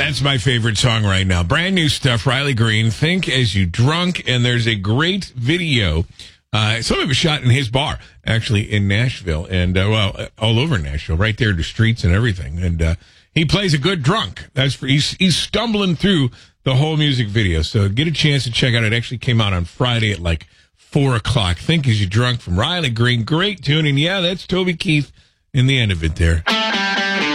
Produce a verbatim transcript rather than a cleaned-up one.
That's my favorite song right now. Brand new stuff, Riley Green, Think As You Drunk, and there's a great video. Uh, some of it shot in his bar, actually, in Nashville, and, uh, well, all over Nashville, right there, the streets and everything. And uh, he plays a good drunk. That's for, he's, he's stumbling through the whole music video. So get a chance to check out. It actually came out on Friday at like four o'clock. Think As You Drunk from Riley Green. Great tune. And yeah, that's Toby Keith in the end of it there.